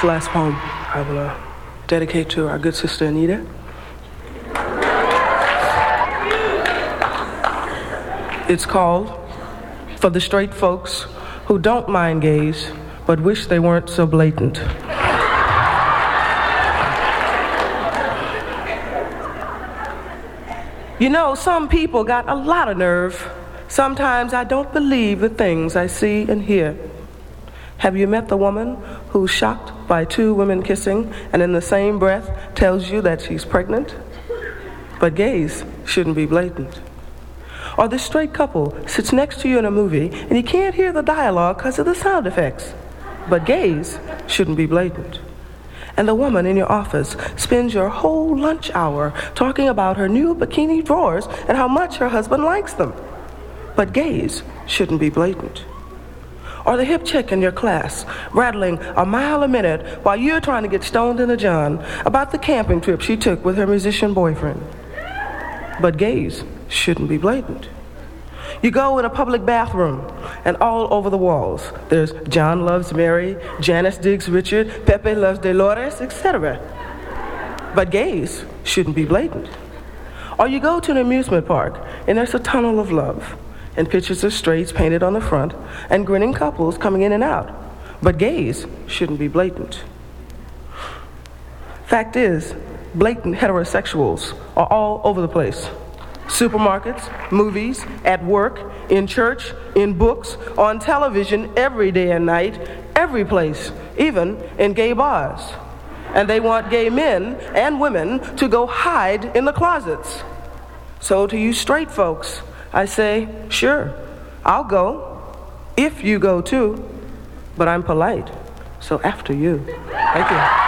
last poem I will dedicate to our good sister Anita. It's called For the Straight Folks Who Don't Mind Gays But Wish They Weren't So Blatant. You know, some people got a lot of nerve. Sometimes I don't believe the things I see and hear. Have you met the woman who's shocked by two women kissing and in the same breath tells you that she's pregnant? But gays shouldn't be blatant. Or this straight couple sits next to you in a movie and you can't hear the dialogue because of the sound effects. But gays shouldn't be blatant. And the woman in your office spends your whole lunch hour talking about her new bikini drawers and how much her husband likes them. But gays shouldn't be blatant. Or the hip chick in your class rattling a mile a minute while you're trying to get stoned in a john about the camping trip she took with her musician boyfriend. But gays shouldn't be blatant. You go in a public bathroom and all over the walls there's John loves Mary, Janice digs Richard, Pepe loves Dolores, etc. But gays shouldn't be blatant. Or you go to an amusement park and there's a tunnel of love and pictures of straights painted on the front and grinning couples coming in and out. But gays shouldn't be blatant. Fact is, blatant heterosexuals are all over the place. Supermarkets, movies, at work, in church, in books, on television, every day and night, every place, even in gay bars. And they want gay men and women to go hide in the closets. So to you straight folks, I say, sure, I'll go, if you go too, but I'm polite, so after you. Thank you.